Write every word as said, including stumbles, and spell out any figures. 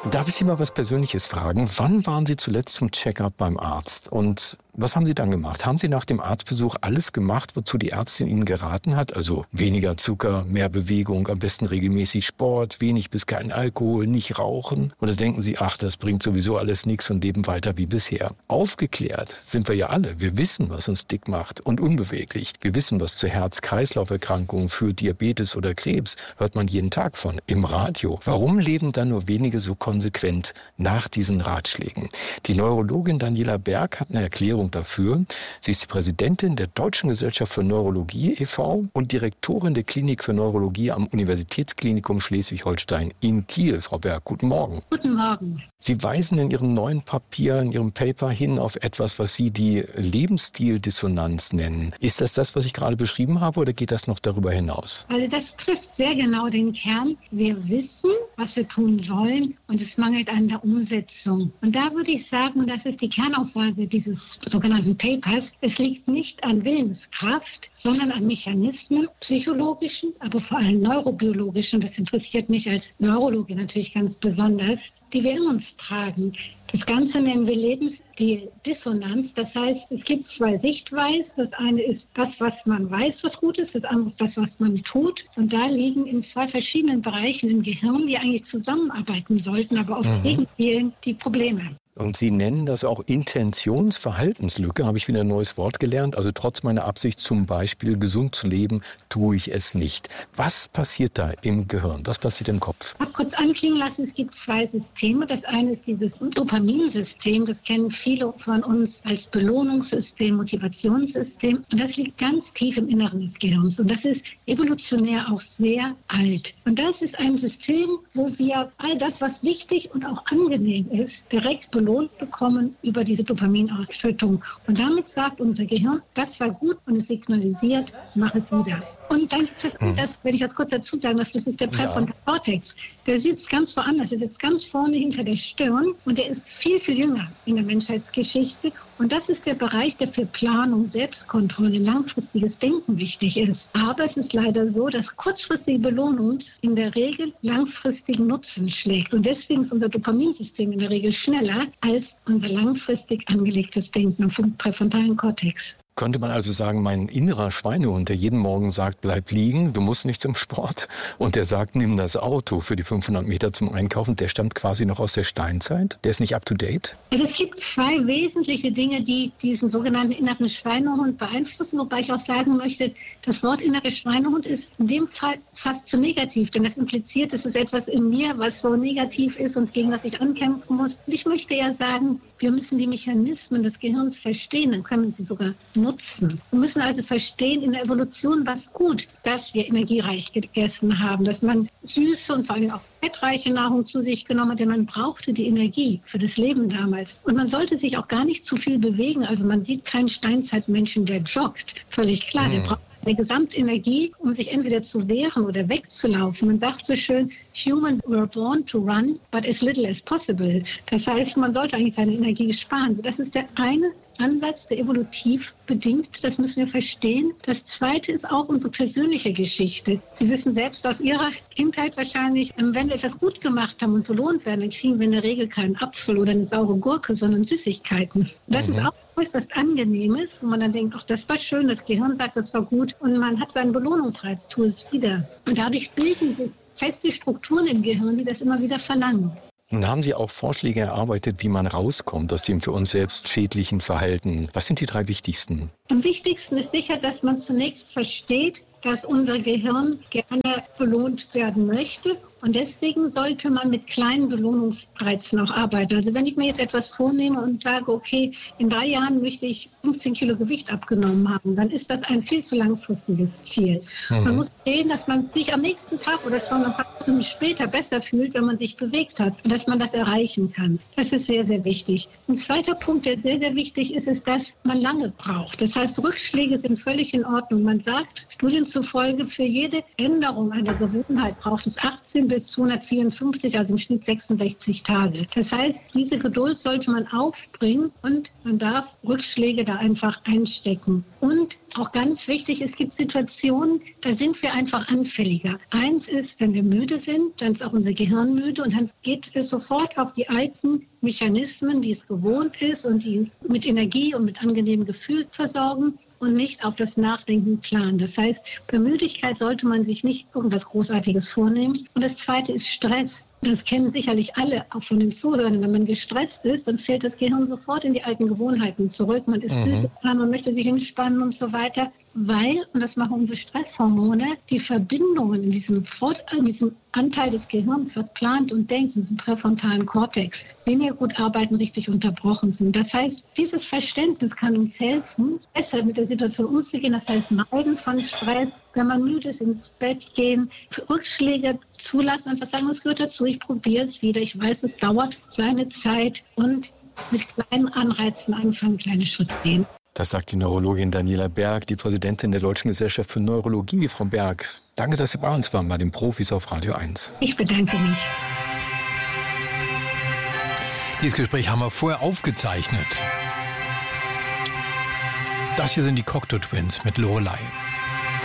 Darf ich Sie mal was Persönliches fragen? Wann waren Sie zuletzt zum Check-up beim Arzt? Und was haben Sie dann gemacht? Haben Sie nach dem Arztbesuch alles gemacht, wozu die Ärztin Ihnen geraten hat? Also weniger Zucker, mehr Bewegung, am besten regelmäßig Sport, wenig bis kein Alkohol, nicht rauchen? Oder denken Sie, ach, das bringt sowieso alles nichts und leben weiter wie bisher? Aufgeklärt sind wir ja alle. Wir wissen, was uns dick macht und unbeweglich. Wir wissen, was zu Herz-Kreislauf-Erkrankungen führt, Diabetes oder Krebs. Hört man jeden Tag von, im Radio. Warum leben dann nur wenige so konsequent nach diesen Ratschlägen? Die Neurologin Daniela Berg hat eine Erklärung dafür. Sie ist die Präsidentin der Deutschen Gesellschaft für Neurologie e V und Direktorin der Klinik für Neurologie am Universitätsklinikum Schleswig-Holstein in Kiel. Frau Berg, guten Morgen. Guten Morgen. Sie weisen in Ihrem neuen Papier, in Ihrem Paper hin auf etwas, was Sie die Lebensstil-Dissonanz nennen. Ist das das, was ich gerade beschrieben habe, oder geht das noch darüber hinaus? Also das trifft sehr genau den Kern. Wir wissen, was wir tun sollen, und es mangelt an der Umsetzung. Und da würde ich sagen, und das ist die Kernaussage dieses sogenannten Papers, es liegt nicht an Willenskraft, sondern an Mechanismen, psychologischen, aber vor allem neurobiologischen, das interessiert mich als Neurologe natürlich ganz besonders, die wir in uns tragen. Das Ganze nennen wir Lebensstil-Dissonanz. Das heißt, es gibt zwei Sichtweisen. Das eine ist das, was man weiß, was gut ist. Das andere ist das, was man tut. Und da liegen in zwei verschiedenen Bereichen im Gehirn, die eigentlich zusammenarbeiten sollten, aber oft gegenspielen, die Probleme. Und Sie nennen das auch Intentionsverhaltenslücke, habe ich wieder ein neues Wort gelernt. Also trotz meiner Absicht, zum Beispiel gesund zu leben, tue ich es nicht. Was passiert da im Gehirn? Was passiert im Kopf? Ich habe kurz anklingen lassen, es gibt zwei Systeme. Das eine ist dieses Dopaminsystem. Das kennen viele von uns als Belohnungssystem, Motivationssystem. Und das liegt ganz tief im Inneren des Gehirns. Und das ist evolutionär auch sehr alt. Und das ist ein System, wo wir all das, was wichtig und auch angenehm ist, direkt belohnen belohnt bekommen über diese Dopaminausschüttung. Und damit sagt unser Gehirn, das war gut, und es signalisiert, mach es wieder. Und dann gibt es, mhm. das, wenn ich das kurz dazu sagen darf, das ist der Präfrontalkortex. Der sitzt ganz woanders, der sitzt ganz vorne hinter der Stirn, und der ist viel, viel jünger in der Menschheitsgeschichte. Und das ist der Bereich, der für Planung, Selbstkontrolle, langfristiges Denken wichtig ist. Aber es ist leider so, dass kurzfristige Belohnung in der Regel langfristigen Nutzen schlägt. Und deswegen ist unser Dopaminsystem in der Regel schneller als unser langfristig angelegtes Denken vom präfrontalen Kortex. Könnte man also sagen, mein innerer Schweinehund, der jeden Morgen sagt, bleib liegen, du musst nicht zum Sport, und der sagt, nimm das Auto für die fünfhundert Meter zum Einkaufen, der stammt quasi noch aus der Steinzeit? Der ist nicht up to date? Also es gibt zwei wesentliche Dinge, die diesen sogenannten inneren Schweinehund beeinflussen, wobei ich auch sagen möchte, das Wort innere Schweinehund ist in dem Fall fast zu negativ, denn das impliziert, es ist etwas in mir, was so negativ ist und gegen das ich ankämpfen muss. Und ich möchte ja sagen, wir müssen die Mechanismen des Gehirns verstehen, dann können wir sie sogar nutzen. Wir müssen also verstehen, in der Evolution war es gut, dass wir energiereich gegessen haben, dass man süße und vor allem auch fettreiche Nahrung zu sich genommen hat, denn man brauchte die Energie für das Leben damals. Und man sollte sich auch gar nicht zu viel bewegen. Also man sieht keinen Steinzeitmenschen, der joggt. Völlig klar, der braucht eine Gesamtenergie, um sich entweder zu wehren oder wegzulaufen. Man sagt so schön, human were born to run, but as little as possible. Das heißt, man sollte eigentlich seine Energie sparen. So, das ist der eine Ansatz, der evolutiv bedingt, das müssen wir verstehen. Das zweite ist auch unsere persönliche Geschichte. Sie wissen selbst aus Ihrer Kindheit wahrscheinlich, wenn wir etwas gut gemacht haben und belohnt werden, dann kriegen wir in der Regel keinen Apfel oder eine saure Gurke, sondern Süßigkeiten. Das mhm. ist auch etwas Angenehmes, wo man dann denkt, ach, das war schön, das Gehirn sagt, das war gut, und man hat seinen Belohnungsreiz, tu es wieder. Und dadurch bilden sich feste Strukturen im Gehirn, die das immer wieder verlangen. Nun haben Sie auch Vorschläge erarbeitet, wie man rauskommt aus dem für uns selbst schädlichen Verhalten. Was sind die drei wichtigsten? Am wichtigsten ist sicher, dass man zunächst versteht, dass unser Gehirn gerne belohnt werden möchte. Und deswegen sollte man mit kleinen Belohnungsreizen auch arbeiten. Also wenn ich mir jetzt etwas vornehme und sage, okay, in drei Jahren möchte ich fünfzehn Kilo Gewicht abgenommen haben, dann ist das ein viel zu langfristiges Ziel. Mhm. Man muss sehen, dass man sich am nächsten Tag oder schon ein paar Stunden später besser fühlt, wenn man sich bewegt hat und dass man das erreichen kann. Das ist sehr, sehr wichtig. Ein zweiter Punkt, der sehr, sehr wichtig ist, ist, dass man lange braucht. Das heißt, Rückschläge sind völlig in Ordnung. Man sagt, Studien zufolge, für jede Änderung einer Gewohnheit braucht es achtzehn bis zweihundertvierundfünfzig, also im Schnitt sechsundsechzig Tage. Das heißt, diese Geduld sollte man aufbringen und man darf Rückschläge da einfach einstecken. Und auch ganz wichtig, es gibt Situationen, da sind wir einfach anfälliger. Eins ist, wenn wir müde sind, dann ist auch unser Gehirn müde und dann geht es sofort auf die alten Mechanismen, die es gewohnt ist und die mit Energie und mit angenehmem Gefühl versorgen und nicht auf das Nachdenken planen. Das heißt, bei Müdigkeit sollte man sich nicht irgendwas Großartiges vornehmen. Und das Zweite ist Stress. Das kennen sicherlich alle, auch von den Zuhörern. Wenn man gestresst ist, dann fällt das Gehirn sofort in die alten Gewohnheiten zurück. Man ist mhm. süß, man möchte sich entspannen und so weiter. Weil, und das machen unsere Stresshormone, die Verbindungen in diesem, Fort, in diesem Anteil des Gehirns, was plant und denkt, in diesem präfrontalen Kortex, weniger gut arbeiten, richtig unterbrochen sind. Das heißt, dieses Verständnis kann uns helfen, besser mit der Situation umzugehen. Das heißt, Meiden von Stress, wenn man müde ist, ins Bett gehen, Rückschläge zulassen, einfach sagen, es gehört dazu, ich probiere es wieder. Ich weiß, es dauert seine Zeit und mit kleinen Anreizen anfangen, kleine Schritte gehen. Das sagt die Neurologin Daniela Berg, die Präsidentin der Deutschen Gesellschaft für Neurologie. Frau Berg, danke, dass Sie bei uns waren, bei den Profis auf Radio eins. Ich bedanke mich. Dieses Gespräch haben wir vorher aufgezeichnet. Das hier sind die Cocteau Twins mit Lorelei.